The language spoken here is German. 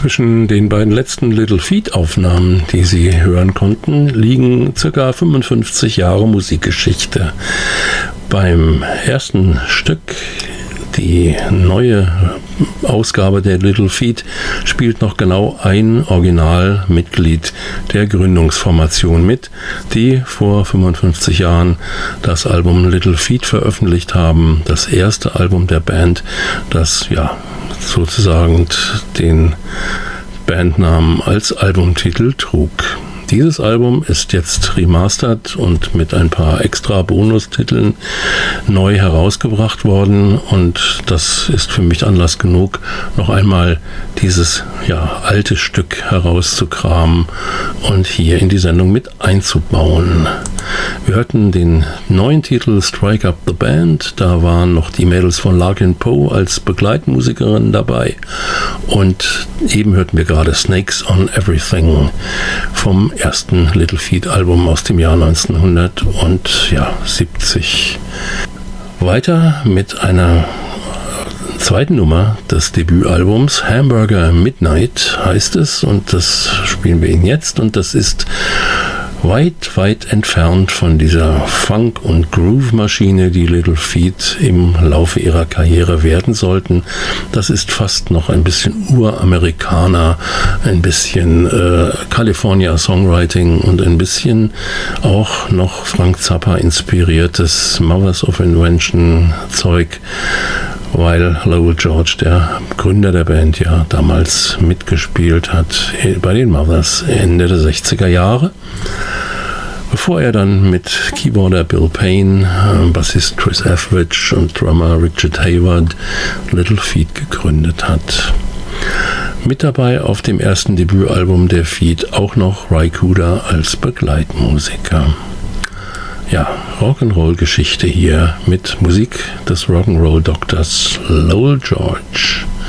Zwischen den beiden letzten Little Feat-Aufnahmen, die Sie hören konnten, liegen ca. 55 Jahre Musikgeschichte. Beim ersten Stück, die neue Ausgabe der Little Feat, spielt noch genau ein Originalmitglied der Gründungsformation mit, die vor 55 Jahren das Album Little Feat veröffentlicht haben. Das erste Album der Band, das sozusagen den Bandnamen als Albumtitel trug. Dieses Album ist jetzt remastert und mit ein paar extra Bonustiteln neu herausgebracht worden, und das ist für mich Anlass genug, noch einmal dieses alte Stück herauszukramen und hier in die Sendung mit einzubauen. Wir hörten den neuen Titel Strike Up the Band, da waren noch die Mädels von Larkin Poe als Begleitmusikerin dabei, und eben hörten wir gerade Snakes on Everything vom ersten Little Feat Album aus dem Jahr 1970. Weiter mit einer zweiten Nummer des Debütalbums, Hamburger Midnight heißt es, und das spielen wir Ihnen jetzt, und das ist weit, weit entfernt von dieser Funk- und Groove-Maschine, die Little Feat im Laufe ihrer Karriere werden sollten. Das ist fast noch ein bisschen Uramerikaner, ein bisschen California Songwriting und ein bisschen auch noch Frank Zappa inspiriertes Mothers of Invention Zeug, weil Lowell George, der Gründer der Band, ja damals mitgespielt hat bei den Mothers Ende der 60er Jahre, bevor er dann mit Keyboarder Bill Payne, Bassist Chris Etheridge und Drummer Richard Hayward Little Feat gegründet hat. Mit dabei auf dem ersten Debütalbum der Feat auch noch Ry Cooder als Begleitmusiker. Ja, Rock'n'Roll-Geschichte hier mit Musik des Rock'n'Roll-Doktors Lowell George.